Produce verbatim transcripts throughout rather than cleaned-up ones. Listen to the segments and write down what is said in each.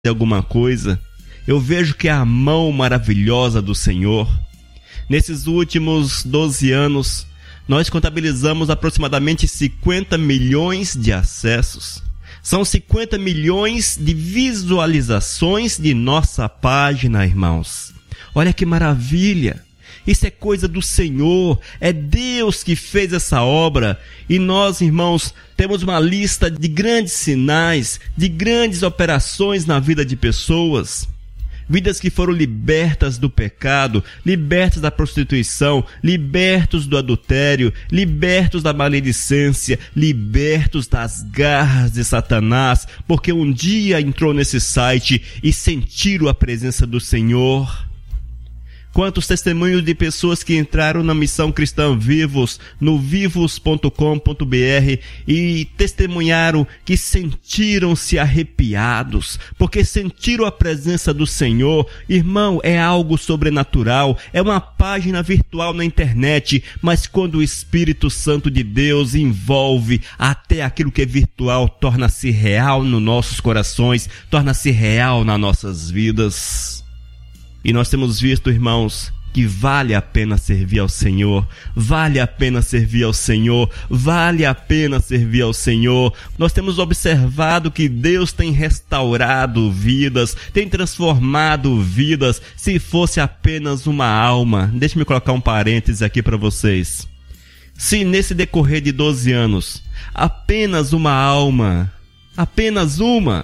alguma coisa, eu vejo que é a mão maravilhosa do Senhor. Nesses últimos doze anos, nós contabilizamos aproximadamente cinquenta milhões de acessos. São cinquenta milhões de visualizações de nossa página, irmãos. Olha que maravilha! Isso é coisa do Senhor, é Deus que fez essa obra. E nós, irmãos, temos uma lista de grandes sinais, de grandes operações na vida de pessoas. Vidas que foram libertas do pecado, libertas da prostituição, libertos do adultério, libertos da maledicência, libertos das garras de Satanás, porque um dia entrou nesse site e sentiram a presença do Senhor. Quantos testemunhos de pessoas que entraram na Missão Cristã Vivos, no vivos ponto com ponto b r, e testemunharam que sentiram-se arrepiados, porque sentiram a presença do Senhor. Irmão, é algo sobrenatural, é uma página virtual na internet, mas quando o Espírito Santo de Deus envolve, até aquilo que é virtual torna-se real nos nossos corações, torna-se real nas nossas vidas. E nós temos visto, irmãos, que vale a pena servir ao Senhor, vale a pena servir ao Senhor, vale a pena servir ao Senhor. Nós temos observado que Deus tem restaurado vidas, tem transformado vidas, se fosse apenas uma alma. Deixe-me colocar um parêntese aqui para vocês. Se nesse decorrer de doze anos, apenas uma alma, apenas uma,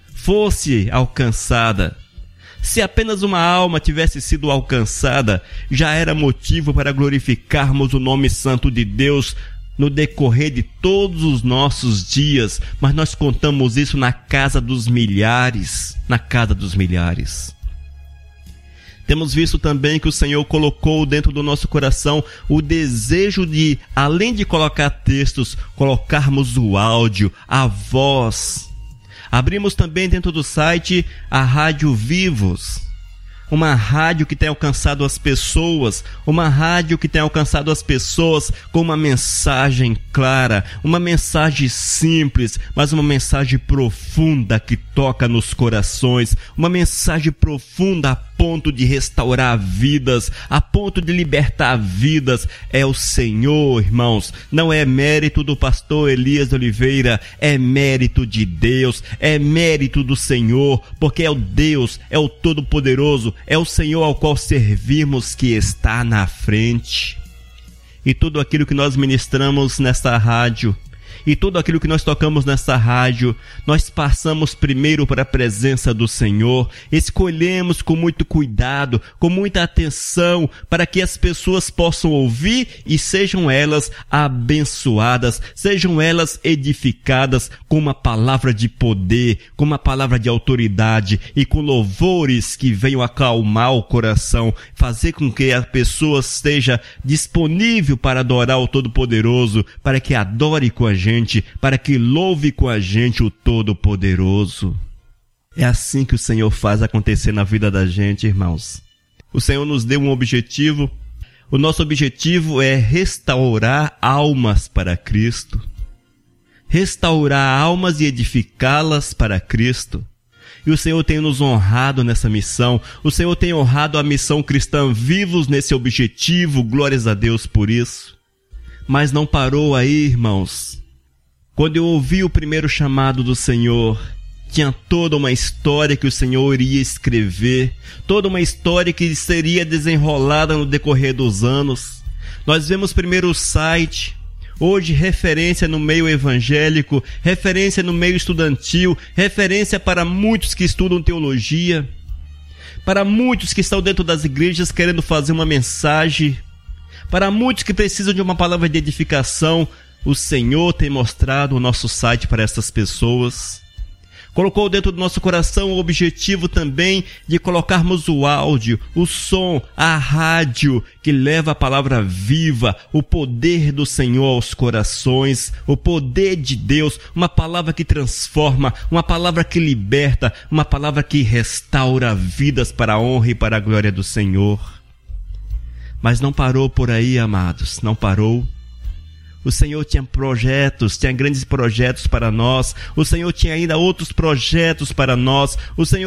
fosse alcançada, se apenas uma alma tivesse sido alcançada, já era motivo para glorificarmos o nome santo de Deus no decorrer de todos os nossos dias, mas nós contamos isso na casa dos milhares, na casa dos milhares. Temos visto também que o Senhor colocou dentro do nosso coração o desejo de, além de colocar textos, colocarmos o áudio, a voz. Abrimos também dentro do site a Rádio Vivos, uma rádio que tem alcançado as pessoas, uma rádio que tem alcançado as pessoas com uma mensagem clara, uma mensagem simples, mas uma mensagem profunda que toca nos corações, uma mensagem profunda a ponto de restaurar vidas, a ponto de libertar vidas. É o Senhor, irmãos, não é mérito do pastor Elias de Oliveira, é mérito de Deus, é mérito do Senhor, porque é o Deus, é o Todo-Poderoso, é o Senhor ao qual servimos que está na frente. E tudo aquilo que nós ministramos nesta rádio, e tudo aquilo que nós tocamos nessa rádio, nós passamos primeiro para a presença do Senhor, escolhemos com muito cuidado, com muita atenção, para que as pessoas possam ouvir e sejam elas abençoadas, sejam elas edificadas com uma palavra de poder, com uma palavra de autoridade e com louvores que venham acalmar o coração, fazer com que a pessoa esteja disponível para adorar o Todo-Poderoso, para que adore com a gente, para que louve com a gente o Todo-Poderoso. É assim que o Senhor faz acontecer na vida da gente, irmãos. O Senhor nos deu um objetivo. O nosso objetivo é restaurar almas para Cristo. Restaurar almas e edificá-las para Cristo. E o Senhor tem nos honrado nessa missão. O Senhor tem honrado a missão Cristã Vivos nesse objetivo. Glórias a Deus por isso. Mas não parou aí, irmãos. Quando eu ouvi o primeiro chamado do Senhor, tinha toda uma história que o Senhor iria escrever, toda uma história que seria desenrolada no decorrer dos anos. Nós vemos primeiro o site, hoje referência no meio evangélico, referência no meio estudantil, referência para muitos que estudam teologia, para muitos que estão dentro das igrejas querendo fazer uma mensagem, para muitos que precisam de uma palavra de edificação. O Senhor tem mostrado o nosso site para essas pessoas. Colocou dentro do nosso coração o objetivo também de colocarmos o áudio, o som, a rádio que leva a palavra viva, o poder do Senhor aos corações, o poder de Deus, uma palavra que transforma, uma palavra que liberta, uma palavra que restaura vidas para a honra e para a glória do Senhor. Mas não parou por aí, amados, não parou. O Senhor tinha projetos, tinha grandes projetos para nós. O Senhor tinha ainda outros projetos para nós. O Senhor